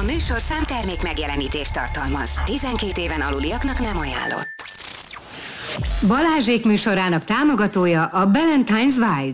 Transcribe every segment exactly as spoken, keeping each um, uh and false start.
A műsorszám termék megjelenítést tartalmaz. tizenkét éven aluliaknak nem ajánlott. Balázsék műsorának támogatója a Ballantines Wild.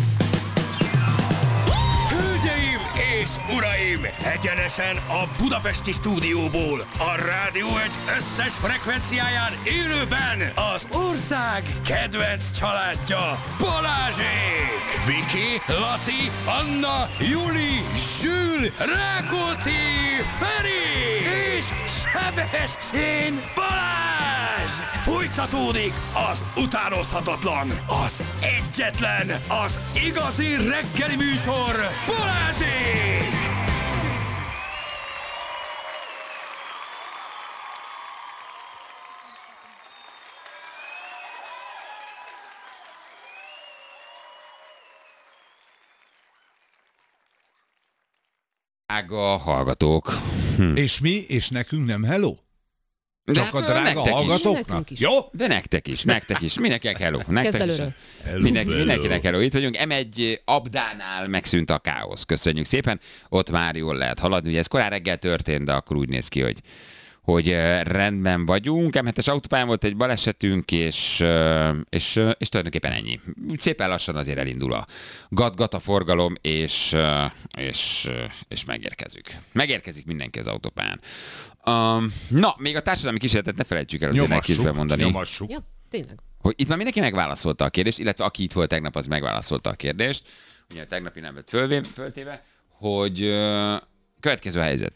Hölgyeim és uraim! Egyenesen a budapesti stúdióból, a Rádió egy összes frekvenciáján élőben az ország kedvenc családja, Balázsék! Viki, Laci, Anna, Juli, Zsül, Rákóczi, Feri és Sebestyén Balázs! Folytatódik az utánozhatatlan, az egyetlen, az igazi reggeli műsor, Balázsék! Drága hallgatók. Hm. És mi? És nekünk nem hello? Csak De a drága hallgatóknak? Is. Jó? De nektek is, nektek is. Mindenkinek hello. Nektek is. Hello, Mindenki, hello. mindenkinek hello. Itt vagyunk. em egy Abdánál megszűnt a káosz. Köszönjük szépen. Ott már jól lehet haladni. Ugye ez korán reggel történt, de akkor úgy néz ki, hogy hogy rendben vagyunk. em hetes autópályán volt egy balesetünk, és, és, és tulajdonképpen ennyi. Szépen lassan azért elindul a gat-gat a forgalom, és, és, és megérkezünk. Megérkezik mindenki az autópályán. Um, na, még a társadalmi kísérletet ne felejtsük el azért neki is bemondani. Nyomassuk. Ja, tényleg. Hogy itt már mindenki megválaszolta a kérdést, illetve aki itt volt tegnap, az megválaszolta a kérdést. Ugye a tegnapi nem lett fölvé, föltéve, hogy uh, következő a helyzet.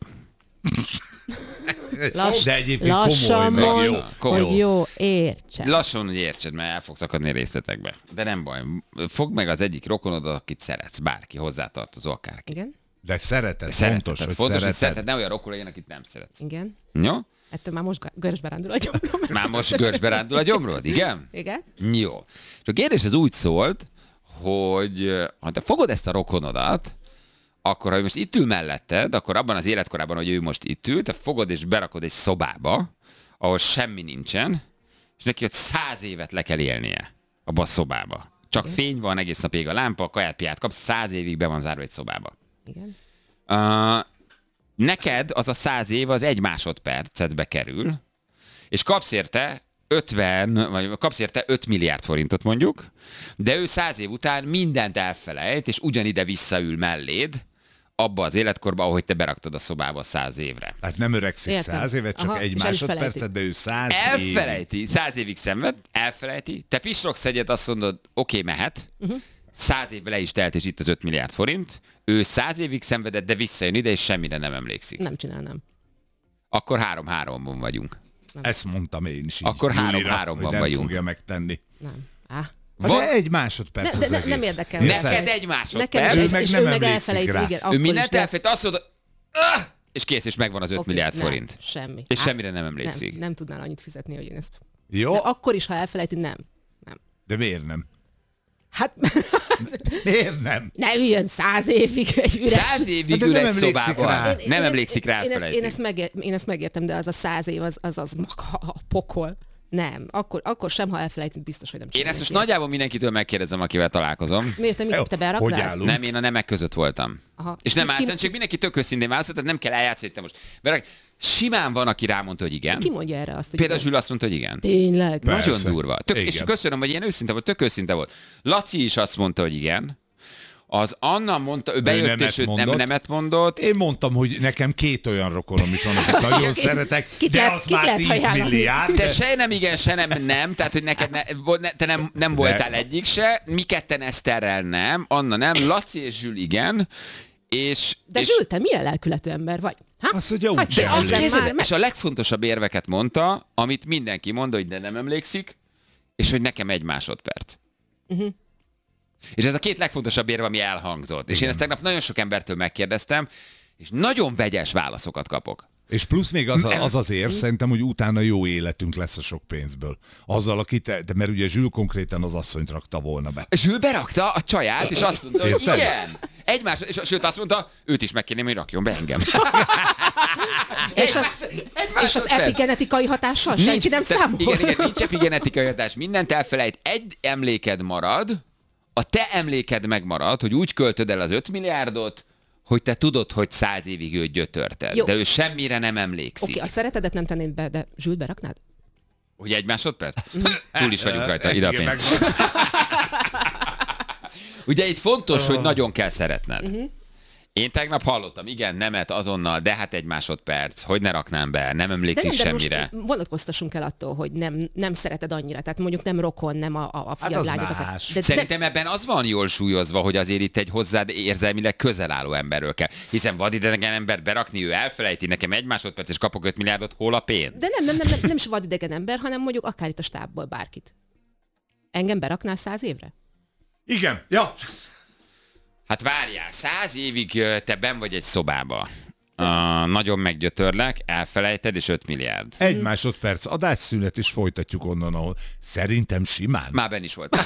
Lass, De egyébként lassan komoly, meg mond, jó. Komoly. hogy jó, értsen. Lassan, hogy értsed, mert el fogsz akadni részletekbe. De nem baj. Fogd meg az egyik rokonodat, akit szeretsz. Bárki, hozzátartozó, akárki. Igen, De szereted, Szereted, fontos, hogy fontos, hogy szereted. szereted. Ne olyan rokon legyen, akit nem szeretsz. igen. Jó? Ettől már most görcsbe rándul a gyomrom. Már most görcsbe rándul a gyomrod, igen? Igen? Jó. És a kérdés az úgy szólt, hogy ha te fogod ezt a rokonodat, akkor, ha most itt ül melletted, akkor abban az életkorában, hogy ő most itt ül, te fogod és berakod egy szobába, ahol semmi nincsen, és neki ott száz évet le kell élnie abba a szobába. Csak Igen. fény van, egész nap ég a lámpa, kaját, piát kapsz, száz évig be van zárva egy szobába. Igen. Uh, neked az a száz év az egy másodpercetbe kerül, és kapsz érte ötven, vagy kapsz érte öt milliárd forintot mondjuk, de ő száz év után mindent elfelejt, és ugyanide visszaül melléd, abba az életkorba, ahogy te beraktad a szobába száz évre. Hát nem öregszik Értem. száz évet, csak Aha, egy és el is másodpercet, de ő száz év. Elfelejti, száz évig szenved, elfelejti, te pisrogsz egyet, azt mondod, oké, okay, mehet, uh-huh. száz évvel le is telt, és itt az öt milliárd forint, ő száz évig szenvedett, de visszajön ide, és semmire nem emlékszik. Nem csinálnám. Akkor három-háromban vagyunk. Ezt mondtam én is így. Akkor Júlira, három-háromban hogy nem vagyunk. fogja megtenni. Nem. Á. Van- De egy másodperc Ne, de az ne, egész. nem érdekel. Érted? Neked egy Nekem másodperc. is, Ő és, meg és nem ő meg emlékszik elfelejti, rá. igen. Ő akkor mindent is, de- elfelejt, azt mondod, "Ah!" és kész, és megvan az öt Oké, milliárd nem, forint. Semmi. És Á, semmire nem emlékszik. Nem, nem tudnál annyit fizetni, hogy én ezt... Jó, De akkor is, ha elfelejti, nem. Nem. de miért nem? Hát Miért nem? ne üljön száz évig egy üres... Száz évig De ül nem egy emlékszik szobában. rá. Én- Nem én- emlékszik rá, én, én, ezt, én, elfelejti. ezt megér, én ezt megértem, de az a száz év, az az, az maga a pokol. Nem, akkor, akkor sem, ha elfelejtünk, biztos, hogy nem Én csináljuk ezt most ilyet. nagyjából mindenkitől megkérdezem, akivel találkozom. Miért te, Jó, mit, te beraktál? hogy állunk? Nem, én a nemek között voltam. Aha. És nem Ki- állsz, csak mindenki tök őszintén válaszolt, tehát nem kell eljátszani, hogy te most. Berak... Simán van, aki rámondta, hogy igen. Ki mondja erre azt, hogy Például igen? Zsül azt mondta, hogy igen. Tényleg? Persze. Nagyon durva. Tök, és Igen. köszönöm, hogy ilyen őszinte volt, tök őszinte volt. Laci is azt mondta, hogy igen. Az Anna mondta, ő bejött, nemet és ő nem, mondott. nemet mondott. Én mondtam, hogy nekem két olyan rokonom is van, akit nagyon szeretek, kit de lehet- az kit már lehet tíz ajánlani? milliárd. Te se nem igen, se nem nem, tehát hogy neked ne, vo- ne, te nem, nem voltál egyik se, mi ketten Eszterrel nem, Anna nem, Laci és Zsül igen, és... De és Zsül, te milyen lelkületű ember vagy? Ha? Azt mondja, úgy Hagyj sem be, azt azt emlékszik. képzeld, már és a legfontosabb érveket mondta, amit mindenki mond, hogy de nem emlékszik, és hogy nekem egy másodperc. Uh-huh. És ez a két legfontosabb érve, ami elhangzott. Igen. És én ezt tegnap nagyon sok embertől megkérdeztem, és nagyon vegyes válaszokat kapok. És plusz még az, a, az az érv, szerintem, hogy utána jó életünk lesz a sok pénzből. Azzal, aki te, de mert ugye Zsül konkrétan az asszonyt rakta volna be. És ő berakta a csaját, és azt mondta, hogy Érted? igen. Egymás, és sőt azt mondta, őt is megkérném, hogy rakjon be engem. És, a, és az epigenetikai hatással senki nem tehát számol. Igen, igen, nincs epigenetikai hatás. Mindent elfelejt. Egy emléked marad, a te emléked megmarad, hogy úgy költöd el az öt milliárdot, hogy te tudod, hogy száz évig őt gyötörted, Jó. de ő semmire nem emlékszik. Oké, okay, a szeretedet nem tennéd be, de Zsült beraknád? Hogy egy másodperc? Túl is vagyunk rajta, ide a pénz. Ugye itt fontos, hogy nagyon kell szeretned. Uh-huh. Én tegnap hallottam, igen, nemet azonnal, de hát egy másodperc, hogy ne raknám be, nem emlékszik de nem, de semmire. Most vonatkoztassunk el attól, hogy nem, nem szereted annyira, tehát mondjuk nem rokon, nem a, a fiad az lányokat. más. De Szerintem nem... ebben az van jól súlyozva, hogy azért itt egy hozzád érzelmileg közel álló emberről kell. Hiszen vadidegen embert berakni, ő elfelejti, nekem egy másodperc, és kapok öt milliárdot, hol a pénz? De nem, nem, nem, nem, nem is vadidegen ember, hanem mondjuk akár itt a stábból bárkit. Engem beraknál száz évre? Igen, ja. Hát várjál, száz évig ö, te benn vagy egy szobába. Uh, nagyon meggyötörlek, elfelejted, és öt milliárd. Egy másodperc, adásszünet, és folytatjuk onnan, ahol szerintem simán. Már benn is voltam.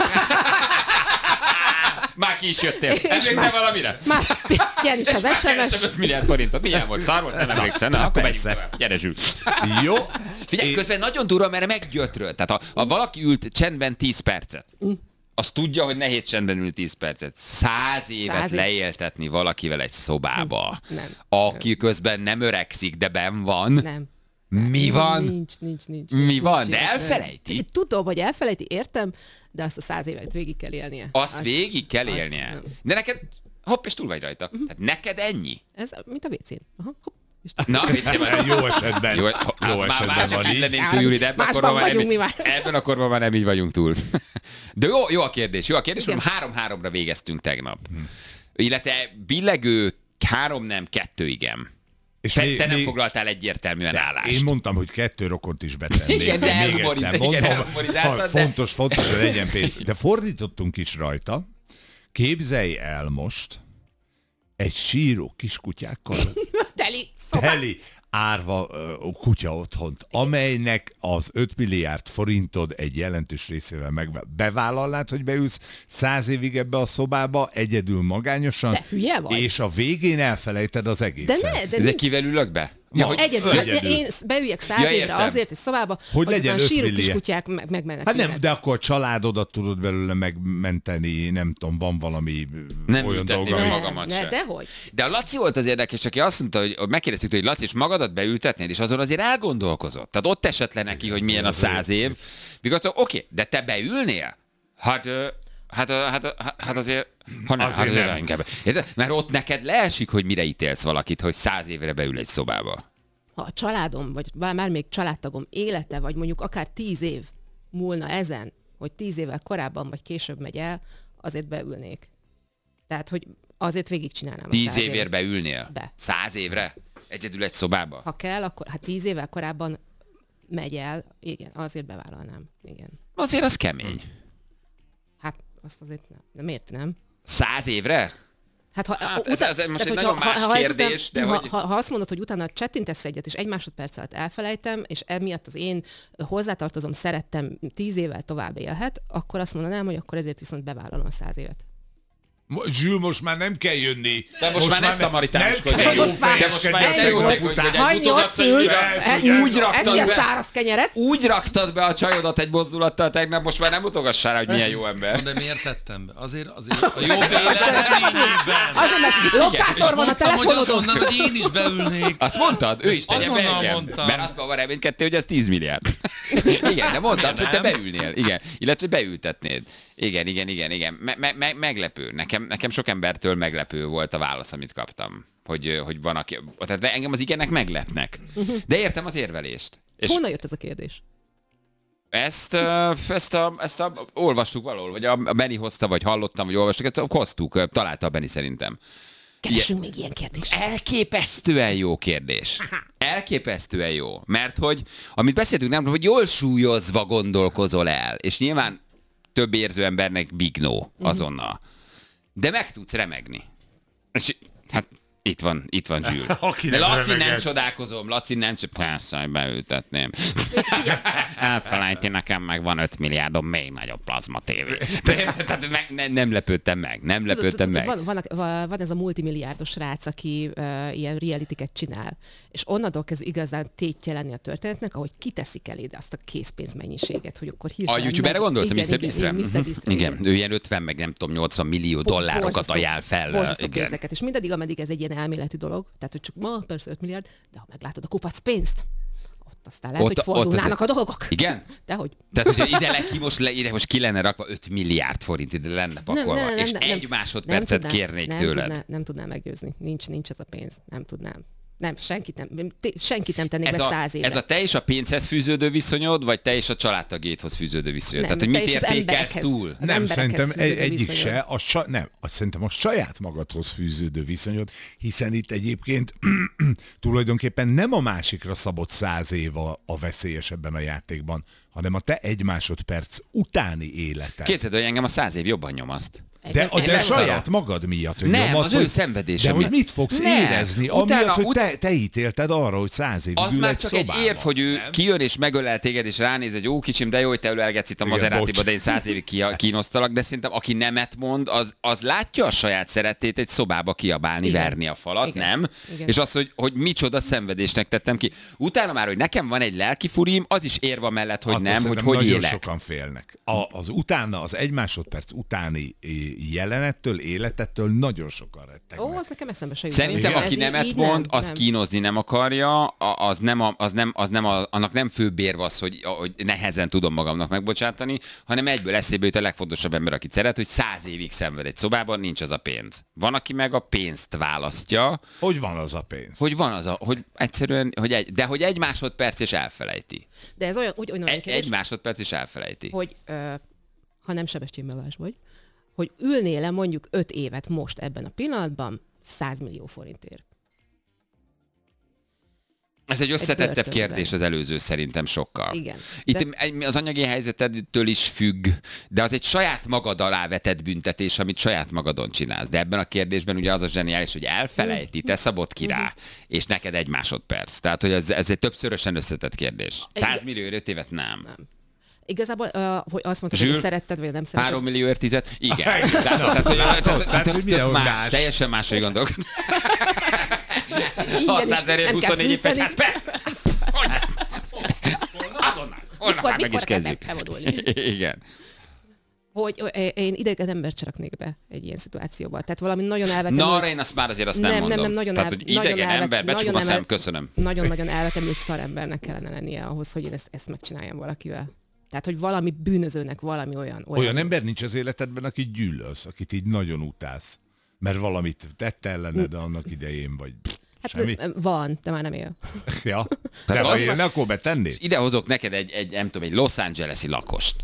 Már ki is jöttél. Emlékszel valamire? Már ilyen is az es em es. öt milliárd forintot. Milyen volt? Szar volt? Nem emlékszel? Na, akkor megyünk tovább. Gyere, Zsül. Jó. Figyelj, Én- közben nagyon durva, mert meggyötröl. Tehát ha, ha valaki ült csendben tíz percet, az tudja, hogy nehéz csendben ülni tíz percet. Száz évet Száz év. leéltetni valakivel egy szobába, Nem. aki közben nem öregszik, de benn van. Nem. Mi van? Nincs, nincs, nincs. Mi nincs, van? nincs. De elfelejti? Tudom, hogy elfelejti, értem, de azt a száz évet végig kell élnie. Azt Az- végig kell az élnie. nem. De neked, hopp, és túl vagy rajta. Tehát neked ennyi? Ez mint a vécén. Aha, hopp. Na, viccem, Jó esetben. Jó, Jó jó esetben már csak van így így. lennénk túl, Júli, de ebben a Másban korban már nem, vagyunk mi így- már. ebben a korban már nem így vagyunk túl. De jó, jó a kérdés, jó a kérdés, Igen. mert három-háromra végeztünk tegnap. Illetve billegő három nem, kettő igen. És Te, még- te nem még- foglaltál egyértelműen állást. Én mondtam, hogy kettő rokont is betennék. Igen, de Még elhumoriz- egyszer igen, mondom, elhumorizáltad, ha de- fontos, fontos, hogy legyen pénz. De fordítottunk is rajta. Képzelj el most egy síró kiskutyákkal Teli szobá. teli árva ö, kutya otthont, amelynek az öt milliárd forintod egy jelentős részével megve... Bevállalnád, hogy beülsz száz évig ebbe a szobába, egyedül magányosan, De hülye vagy? és a végén elfelejted az De egészet. ne, de, De nincs. kivel ülök be? Ja, hogy- egyedül. egyedül. Én beüljek száz Ja, évre értem. azért egy szobába, Hogy hogy legyen aztán öt síró milliárd. kiskutyák meg, megmennek. Hát nem, de akkor a családodat tudod belőle megmenteni, nem tudom, van valami Nem olyan ültetni dolog, be ami... magamat ne, se. dehogy. De a Laci volt az érdekes, aki azt mondta, hogy megkérdeztük, hogy Laci, és magadat beültetnéd, és azon azért elgondolkozott. Tehát ott esett le neki, hogy milyen a száz év. Mikor azt mondta, oké, de te beülnél? Hát, ö, hát, ö, hát, ö, hát azért, ha nem, Azért hát azért nem. inkább. Érted? Mert ott neked leesik, hogy mire ítélsz valakit, hogy száz évre beül egy szobába. Ha a családom, vagy már még családtagom élete, vagy mondjuk akár tíz év múlna ezen, hogy tíz évvel korábban vagy később megy el, azért beülnék. Tehát, hogy azért végigcsinálnám a Tíz száz évért évet. beülnél? Be. Száz évre? Egyedül egy szobába? Ha kell, akkor hát tíz évvel korábban megy el, igen, azért bevállalnám. Igen. Azért az kemény. Hát azt azért nem. De miért nem? Száz évre? Hát, ha, Hát utána- ez- ez most tehát, egy hogyha- nagyon más ha, kérdés, ezután, de ha, hogy- ha, ha azt mondod, hogy utána csettintesz egyet, és egy másodperc alatt elfelejtem, és emiatt az én hozzátartozom, szerettem tíz évvel tovább élhet, akkor azt mondanám, hogy akkor ezért viszont bevállalom a száz évet. Mo- Zsül, most már nem kell jönni. De most, már ne ne- szamaritánuskodj, nem kell jó jó fejed, de most már fejeskedni te a jó tegnap tegod, után. hogy egy Hagyj mutogatsz, hogy ott ül, mire- ez- úgy raktad ez ilyen be, száraz kenyeret. úgy raktad be a csajodat egy mozdulattal tegnap, most már nem mutogass rá, hogy milyen jó ember. De miért tettem be? Azért, azért a jobb élet reményében. Azért, mert És lokátor van a mondtam, hogy telefonodon. azonnal, hogy én is beülnék. Azt mondtad? Ő is tegye be Azonnal engem. mondtam. Mert azt ma reménykedtél, hogy ez tíz milliárd. Igen, de mondtad, hogy te beülnél. Igen, illetve beültetnéd. Igen, igen, igen, igen. Me- me- me- meglepő. Nekem, nekem sok embertől meglepő volt a válasz, amit kaptam. Hogy, hogy van, aki... Tehát de engem az igenek meglepnek. De értem az érvelést. És Honnan jött ez a kérdés? ezt, ö, ezt, a, ezt a, olvastuk valahol, vagy a a Benni hozta, vagy hallottam, vagy olvastuk, ezt hoztuk, találta a Benni szerintem. Keresünk még ilyen kérdést. Elképesztően jó kérdés. Elképesztően jó. Mert hogy, amit beszéltünk, nem, hogy jól súlyozva gondolkozol el, és nyilván több érző embernek big no azonnal. De meg tudsz remegni. És hát itt van, itt van Zsül. Aki De nem Laci nem remegett. csodálkozom, Laci nem csak persze, hogy beültetném. Elfelejti, nekem meg van öt milliárdom még nagyobb plazma tévé. Tehát meg, ne, nem lepődtem meg, nem Tudod, lepődtem tudod, meg. Van, van, van ez a multimilliárdos srác, aki uh, ilyen realityket csinál, és onnantól kezdve igazán tétje lenni a történetnek, ahogy kiteszik eléd azt a készpénzmennyiséget, hogy akkor A hirtelen... YouTube-erre gondolsz, a igen, miszter igen, Beast-re? igen, miszter Beast-re, Igen, ő ilyen ötven, meg nem tudom, nyolcvan millió dollárokat Borzasztó- ajánl fel. Borzasztó Igen. pénzeket, és mindaddig, ameddig ez egy ilyen elméleti dolog, tehát hogy csak ma persze öt milliárd, de ha meglátod a kupac pénzt, ott aztán lehet, Ott- hogy fordulnának ott- a dolgok. Igen? Dehogy. Tehát, hogyha ide, le, ki most, le, ide most ki lenne rakva öt milliárd forint, ide lenne pakolva, és egy másodpercet nem kérnék nem tőled. Tudná, nem tudnám meggyőzni. Nincs, nincs ez a pénz. Nem tudnám. Nem, senkit nem, té- senkit nem tennék Ez be a, száz évre. ez a te és a pénzhez fűződő viszonyod, vagy te és a családtagjaidhoz fűződő viszonyod? Nem, Tehát, hogy te mit és az értékelsz emberekhez. túl? Az Nem, emberekhez szerintem egy, fűződő egyik viszonyod. se, a sa, nem, azt szerintem a saját magadhoz fűződő viszonyod, hiszen itt egyébként tulajdonképpen nem a másikra szabott száz év a, a veszélyes ebben a játékban, hanem a te egy másodperc utáni életed. Képzeld, hogy engem a száz év jobban nyomaszt. De, Engem- de engem- saját magad miatt, hogy Nem, nyomasz, az ő hogy- szenvedése De hogy miatt. mit fogsz Nem, érezni, utána amiatt, hogy ut- te, te ítélted arra, hogy száz évig Az ül már egy csak szobában. egy érv, hogy ő Nem? kijön és megölel téged, és ránéz, hogy jó kicsim, de jó, hogy te ölelgetsz itt a Igen, Maserátiba, bocs. de én száz évig ki- kínosztalak, de szerintem aki nemet mond, az, az látja a saját szerettét egy szobába kiabálni, Igen. verni a falat, Igen. nem? Igen. És az, hogy, hogy micsoda szenvedésnek tettem ki. Utána már, hogy nekem van egy lelki furim, az is érva mellett, hogy Attól nem, hogy szerintem hogy nagyon élek. sokan félnek. A, az utána, az egy másodperc utáni eh, jelenettől, életettől nagyon sokan rettegnek. Ó, az nekem eszembe se jut. Szerintem, Igen. aki Ez így- nemet így mond, nem, az nem. kínozni nem akarja, a- az nem, a, az nem, az nem a, annak nem főbb érv az, hogy, hogy nehezen tudom magamnak megbocsátani, hanem egyből eszébe jut a legfontosabb ember, akit szeret, hogy száz évig szenved egy szobában, nincs az a pénz. Van, aki meg a pénzt választja, Hogy van az a pénz? hogy van az a, hogy egyszerűen, hogy egy, de hogy egy másodperc és elfelejti. De ez olyan, úgy, olyan Egy, kérdés, egy másodperc és elfelejti. hogy ö, ha nem Sebestyén Balázs vagy, hogy ülnél-e mondjuk öt évet most ebben a pillanatban száz millió forintért. Ez egy összetettebb börtönben. kérdés az előző szerintem sokkal. Igen. Itt De- egy- az anyagi helyzetedtől is függ, de az egy saját magad alá vetett büntetés, amit saját magadon csinálsz. De ebben a kérdésben ugye az a zseniális, hogy elfelejti, te szabod ki rá, és neked egy másodperc. Tehát, hogy ez, ez egy többszörösen összetett kérdés. száz millió öt évet nem. Nem. Igazából, uh, hogy azt mondtad, Zsül? hogy szeretted, vagy nem szeretted. Három millió tized? Igen. Tehát, tehát, hogy- tehát, tehát, tehát, hogy mindenhol más, más. teljesen máshogy gondolok. Ingyen is hatszáz ezerért nem kell huszonnégy év fűteni. fegyház, persze! Hogy nem? Azonnal. Holnap Mikor- már meg is mikor kell kezdjük. bevonulni? Igen. Hogy hogy én idegen embert se raknék be egy ilyen szituációba. Tehát valami nagyon elvetemült. Na, arra én azt már azért azt nem, nem, mondom. nem, nem, nagyon Tehát, el- hogy idegen nagyon elvet- ember, becsukom a nagyon szem, elvet- köszönöm. Nagyon-nagyon elvetemült szarembernek kellene lennie ahhoz, hogy én ezt, ezt megcsináljam valakivel. Tehát, hogy valami bűnözőnek valami olyan. Olyan, Olyan ember nincs az életedben, akit gyűlölsz, akit így nagyon utálsz. Mert valamit tette ellened annak idején, vagy hát semmi. van, de már nem él. Ja. De Tehát ha az élne, akkor betennéd? Ide hozok neked egy, egy, nem tudom, egy Los Angeles-i lakost.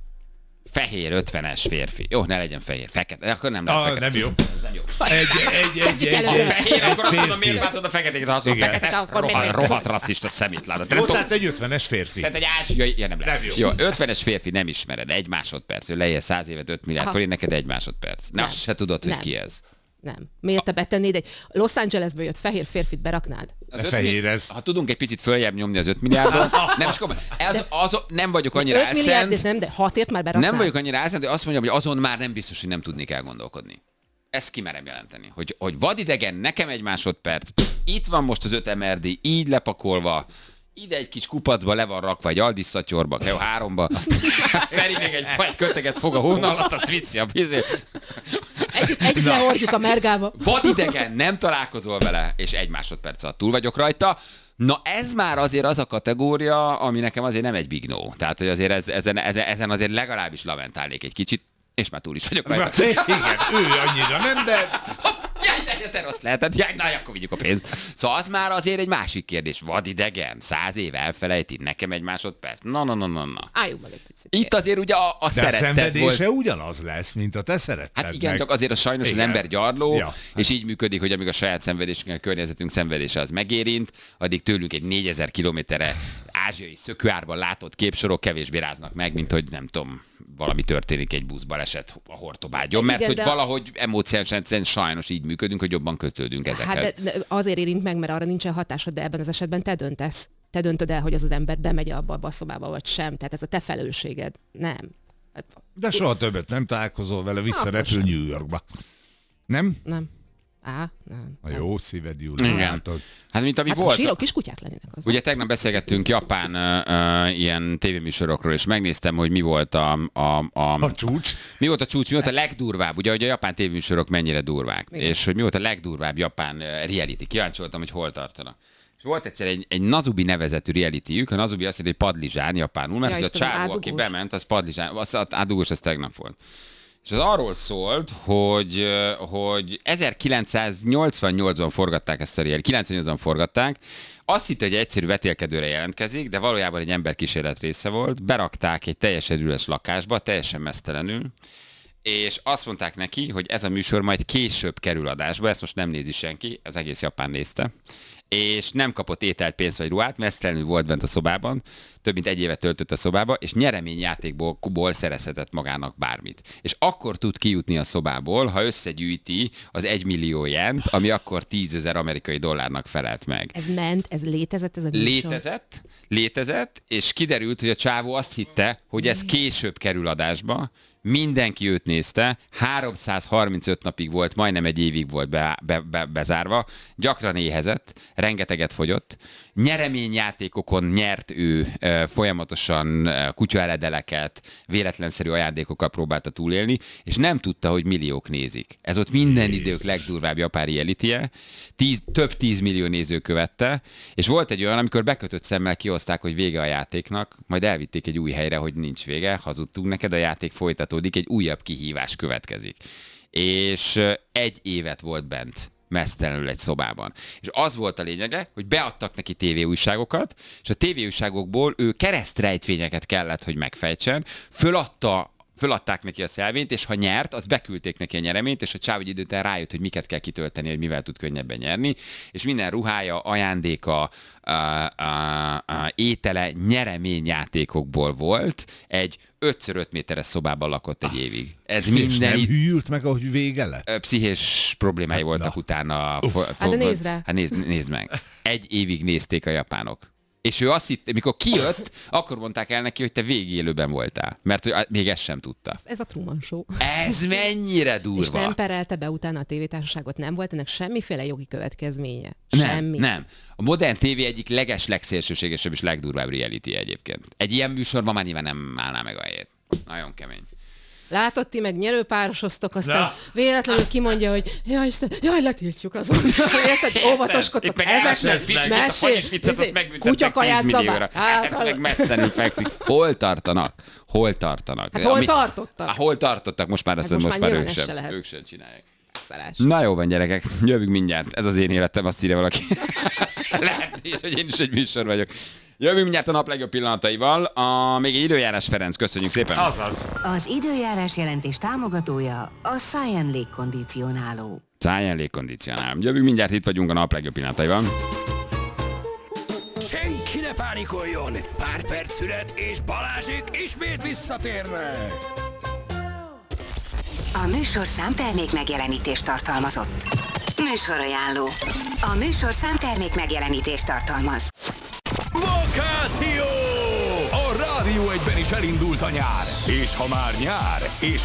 Fehér, ötvenes férfi. Jó, ne legyen fehér, fekete. Akkor nem lesz Ah, fekete. nem jó. Ez nem jó. Egy, egy, egy, Kezdjük egy, előre. egy, Fehér, akkor azt mondom, férfi. miért látod a feketéket, ha azt mondom, Igen. fekete, Akkor rohadt, miért- rohadt rasszista szemétláda. Jó, tehát egy ötvenes férfi. Tehát egy ázsiai, ja, nem lehet. Nem jó. Jó, ötvenes férfi nem ismered, egy másodperc, ő leél száz évet, öt milliárd Aha. forint, neked egy másodperc. Na, Nem. azt se tudod, hogy Nem. ki ez. Nem. Miért te betennéd egy Los Angelesből jött fehér férfit beraknád? Az De öt fehér milliárd- ez. Ha tudunk egy picit följebb nyomni az öt milliárdon, nem, és komolyan, az, az, nem vagyok annyira öt milliárd, elszent, nem, de hatért már beraknád? nem vagyok annyira elszent, hogy azt mondjam, hogy azon már nem biztos, hogy nem tudnék elgondolkodni. Ezt kimerem jelenteni, hogy, hogy vadidegen, nekem egy másodperc, itt van most az öt em er dé, így lepakolva, ide egy kis kupacba le van rakva, egy Aldis szatyorba, jó, háromba, Feri még egy faj köteget fog a hóna alatt, azt viszi a bizét. Együtt, együtt lehordjuk a mergába. Vadidegen, nem találkozol vele, és egy másodperc alatt túl vagyok rajta. Na ez már azért az a kategória, ami nekem azért nem egy big no. Tehát, hogy azért ez, ezen, ezen, ezen azért legalábbis lamentálnék egy kicsit, és már túl is vagyok rajta. Igen, ő annyira nem, de Jaj, de, de rossz lehetett, jaj, na, akkor vigyük a pénzt. Szóval az már azért egy másik kérdés. Vadidegen, száz év elfelejti, nekem egy másodperc. Na, na, na, na, na. Álljunk meg egy picit. Itt azért ugye a, a de a szeretet szenvedése volt. ugyanaz lesz, mint a te szeretted. Hát igen, meg. csak azért a sajnos Igen. az ember gyarló, Ja. és így működik, hogy amíg a saját szenvedésünk, a környezetünk szenvedése az megérint, addig tőlünk egy négyezer kilométerre ázsiai szökőárban látott képsorok kevésbé ráznak meg, mint hogy nem tudom, valami történik egy buszbaleset a Hortobágyon, mert Igen, hogy de- valahogy emóciálisan sajnos így működünk, hogy jobban kötődünk ezekhez. Hát de, de azért érint meg, mert arra nincsen hatásod, de ebben az esetben te döntesz. Te döntöd el, hogy az az ember bemegy abba, abba a szobába, vagy sem. Tehát ez a te felelősséged. Nem. Hát, De soha többet nem találkozol vele, visszarepül sem. New Yorkba. Nem? nem. Á, nem. A jó szíved, Júli. Igen. Látod? Hát mint ami Hát a volt. síró kiskutyák lennének az. Ugye tegnap beszélgettünk japán uh, uh, ilyen tévéműsorokról, és megnéztem, hogy mi volt a, a, a, A csúcs. mi volt a csúcs, mi volt a legdurvább, ugye, hogy a japán tévéműsorok mennyire durvák, igen. és hogy mi volt a legdurvább japán uh, reality. Kíváncsi voltam, hogy hol tartanak. És volt egyszer egy, egy Nazubi nevezetű realityjük, a Nazubi azt jelenti, hogy padlizsán japánul, mert Ja, ja, a Istenem, csávó, aki ádugós. bement, az padlizsán, az ádugós, az tegnap volt. És az arról szólt, hogy, hogy ezerkilencszáznyolcvannyolcban forgatták ezt a realityt, kilencvennyolcban forgatták, azt hitte, hogy egyszerű vetélkedőre jelentkezik, de valójában egy emberkísérlet része volt, berakták egy teljesen üres lakásba, teljesen mesztelenül, és azt mondták neki, hogy ez a műsor majd később kerül adásba, ezt most nem nézi senki, az egész Japán nézte, és nem kapott ételt, pénzt vagy ruhát, mesztelenül volt bent a szobában, több mint egy évet töltött a szobába, és nyereményjátékból ból szerezhetett magának bármit. És akkor tud kijutni a szobából, ha összegyűjti az egymillió jent, ami akkor tízezer amerikai dollárnak felelt meg. Ez ment, ez létezett, ez a műsor? Létezett, létezett, és kiderült, hogy a csávó azt hitte, hogy ez később kerül adásba, mindenki őt nézte, háromszázharmincöt napig volt, majdnem egy évig volt be, be, be, bezárva, gyakran éhezett, rengeteget fogyott, nyereményjátékokon nyert ő e, folyamatosan e, kutyaeledeleket, véletlenszerű ajándékokkal próbálta túlélni, és nem tudta, hogy milliók nézik. Ez ott minden idők legdurvább japán reality-je, tíz, több tízmillió néző követte, és volt egy olyan, amikor bekötött szemmel kihozták, hogy vége a játéknak, majd elvitték egy új helyre, hogy nincs vége, hazudtunk neked, a játék folytatódik, egy újabb kihívás következik. És egy évet volt bent mesztelenül egy szobában. És az volt a lényege, hogy beadtak neki tévéújságokat, és a tévéújságokból ő keresztrejtvényeket kellett, hogy megfejtsen, föladta Föladták neki a szelvényt, és ha nyert, az beküldték neki a nyereményt, és a csáv egy idő után rájött, hogy miket kell kitölteni, hogy mivel tud könnyebben nyerni, és minden ruhája, ajándéka, a, a, a, étele nyereményjátékokból volt, egy ötször öt méteres szobában lakott egy évig. Ez És minden nem id- hűlt meg, ahogy vége lett? pszichés problémái Hát, voltak na. utána. Hát de nézd rá. Hát nézd, nézd meg. Egy évig nézték a japánok. És ő azt hitte, mikor kijött, akkor mondták el neki, hogy te végigélőben voltál. Mert hogy még ezt sem tudta. Ez a Truman Show. Ez mennyire És durva. nem perelte be utána a tévétársaságot, nem volt ennek semmiféle jogi következménye. Nem, Semmi. nem. A modern tévé egyik leges, legszélsőségesebb és legdurvább reality egyébként. Egy ilyen műsorban már nyilván nem állná meg a helyét. Nagyon kemény. Látod, ti meg nyerőpárosoztok, aztán Na. véletlenül kimondja, hogy jaj, Isten, jaj, letiltjuk azon. Érted? Óvatoskodtok Itt meg elmesélsz ezeknek. vicsit, a fanyis viccet, azt megbüntetnek tíz millióra. Hát meg messzenül fekszik. Hol tartanak? Hol tartanak? Hát hol tartottak? Hát hol tartottak? Most már azt Hát most, most most már már ők nyilván ez se sem, lehet. ők sem csinálják. Szarás. Na jó van, gyerekek, jövünk mindjárt. Ez az én életem, azt írja valaki. Lehet is, hogy én is egy műsor vagyok. Jövünk mindjárt a nap legjobb pillanataival. A, még egy időjárás, Ferenc, köszönjük szépen. Azaz. Az időjárás jelentés támogatója a Science légkondicionáló. Science légkondicionáló. Jövünk mindjárt, itt vagyunk a nap legjobb pillanataival. Senki ne pánikoljon! Pár perc szület, és Balázsék ismét visszatérnek! A műsorszám termék megjelenítést tartalmazott. Műsorajánló. A műsorszám termék megjelenítést tartalmaz. Vakáció! A Rádió egyben is elindult a nyár. És ha már nyár, és